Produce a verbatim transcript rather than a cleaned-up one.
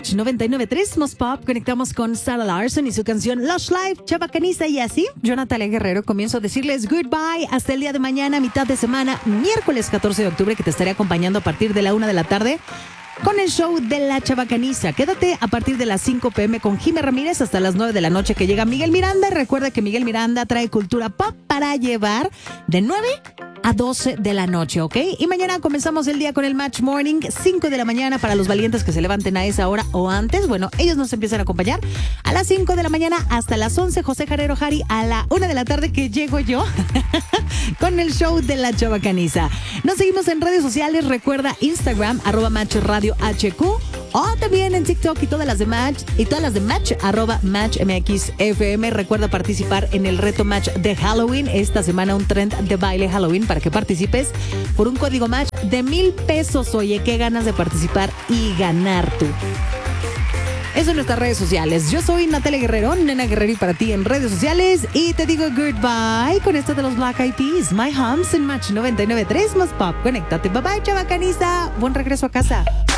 Match noventa y nueve punto tres Most Pop. Conectamos con Sarah Larson y su canción Lush Life, Chabacaniza. Y así, yo, Natalia Guerrero, comienzo a decirles goodbye hasta el día de mañana, mitad de semana, miércoles catorce de octubre, que te estaré acompañando a partir de la una de la tarde con el show de la Chabacaniza. Quédate a partir de las cinco pm con Jimé Ramírez hasta las nueve de la noche, que llega Miguel Miranda. Y recuerda que Miguel Miranda trae cultura pop para llevar de nueve a doce de la noche, ¿ok? Y mañana comenzamos el día con el Match Morning, cinco de la mañana para los valientes que se levanten a esa hora o antes. Bueno, ellos nos empiezan a acompañar a las cinco de la mañana hasta las once. José Jarero Jari a la una de la tarde, que llego yo con el show de la Chabacaniza. Nos seguimos en redes sociales. Recuerda Instagram, arroba Match Radio H Q, o también en TikTok y todas las de Match, y todas las de Match, arroba Match M X F M. Recuerda participar en el reto Match de Halloween. Esta semana un trend de baile Halloween para que participes por un código Match de mil pesos. Oye, qué ganas de participar y ganar tú. Eso en nuestras redes sociales. Yo soy Natalia Guerrero, Nena Guerrero, y para ti en redes sociales. Y te digo goodbye con esto de los Black Eyed Peas, My Humps en Match noventa y nueve punto tres Más Pop. Conéctate. Bye bye, Chabacaniza. Buen regreso a casa.